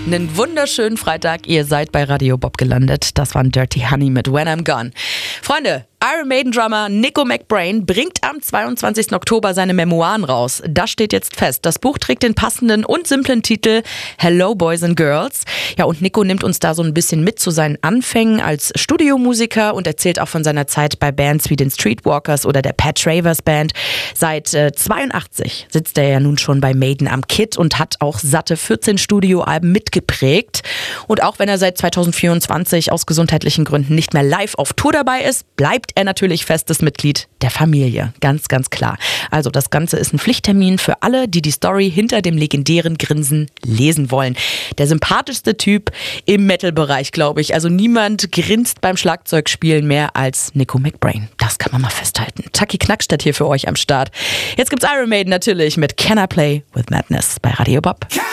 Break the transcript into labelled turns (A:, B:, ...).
A: Einen wunderschönen Freitag. Ihr seid bei Radio Bob gelandet. Das war Dirty Honey mit When I'm Gone. Freunde, Iron Maiden-Drummer Nicko McBrain bringt am 22. Oktober seine Memoiren raus. Das steht jetzt fest. Das Buch trägt den passenden und simplen Titel Hello Boys and Girls. Ja, und Nicko nimmt uns da so ein bisschen mit zu seinen Anfängen als Studiomusiker und erzählt auch von seiner Zeit bei Bands wie den Streetwalkers oder der Pat Travers Band. Seit 82 sitzt er ja nun schon bei Maiden am Kit und hat auch satte 14 Studioalben mitgeprägt. Und auch wenn er seit 2024 aus gesundheitlichen Gründen nicht mehr live auf Tour dabei ist, bleibt er natürlich festes Mitglied der Familie. Ganz, ganz klar. Also das Ganze ist ein Pflichttermin für alle, die die Story hinter dem legendären Grinsen lesen wollen. Der sympathischste Typ im Metal-Bereich, glaube ich. Also niemand grinst beim Schlagzeugspielen mehr als Nicko McBrain. Das kann man mal festhalten. Taki Knackstadt hier für euch am Start. Jetzt gibt's Iron Maiden natürlich mit Can I Play with Madness bei Radio Bob.